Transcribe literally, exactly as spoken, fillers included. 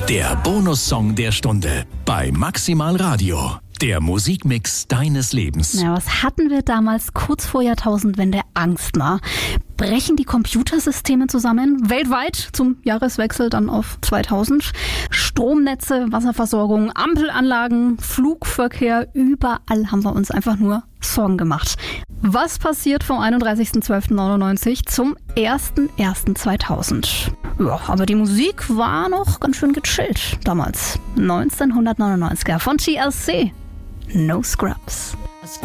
Der Bonussong der Stunde bei Maximal Radio. Der Musikmix deines Lebens. Ja, was hatten wir damals kurz vor Jahrtausendwende Angst, na? Brechen die Computersysteme zusammen? Weltweit zum Jahreswechsel dann auf zweitausend. Stromnetze, Wasserversorgung, Ampelanlagen, Flugverkehr, überall haben wir uns einfach nur Sorgen gemacht. Was passiert vom einunddreißigsten zwölften neunundneunzig zum ersten ersten zweitausend? Ja, aber die Musik war noch ganz schön gechillt damals. neunzehnhundertneunundneunzig von T L C. No Scrubs.